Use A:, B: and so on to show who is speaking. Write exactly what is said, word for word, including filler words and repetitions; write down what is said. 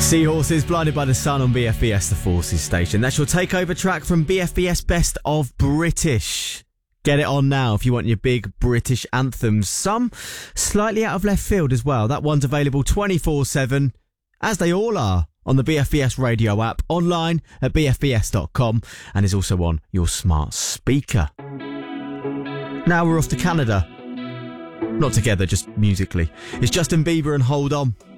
A: Seahorses, Blinded by the Sun on B F B S, the Forces station. That's your takeover track from B F B S Best of British. Get it on now if you want your big British anthems. Some slightly out of left field as well. That one's available twenty-four seven, as they all are, on the B F B S radio app, online at b f b s dot com, and is also on your smart speaker. Now we're off to Canada. Not together, just musically. It's Justin Bieber and Hold On.